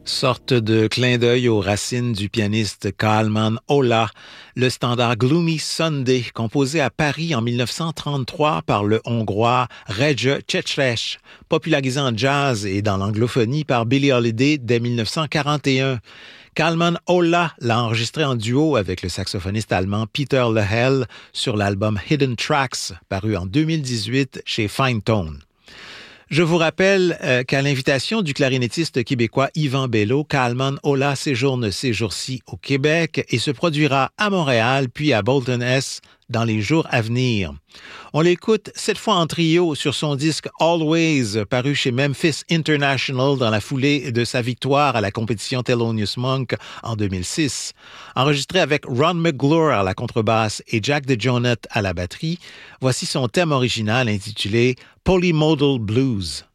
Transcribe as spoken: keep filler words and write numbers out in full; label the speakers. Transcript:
Speaker 1: Sorte de clin d'œil aux racines du pianiste Kálmán Olah, le standard Gloomy Sunday, composé à Paris en dix-neuf cent trente-trois par le Hongrois Rege Cecres, popularisé en jazz et dans l'anglophonie par Billie Holiday dès dix-neuf cent quarante et un. Kálmán Olah l'a enregistré en duo avec le saxophoniste allemand Peter Lehel sur l'album Hidden Tracks, paru en deux mille dix-huit chez Fine Tone. Je vous rappelle euh, qu'à l'invitation du clarinettiste québécois Yvan Bello, Kálmán Olah séjourne ces jours-ci au Québec et se produira à Montréal puis à Bolton S dans les jours à venir. On l'écoute cette fois en trio sur son disque Always, paru chez Memphis International dans la foulée de sa victoire à la compétition Thelonious Monk en deux mille six. Enregistré avec Ron McGlure à la contrebasse et Jack DeJohnette à la batterie, voici son thème original intitulé Polymodal Blues.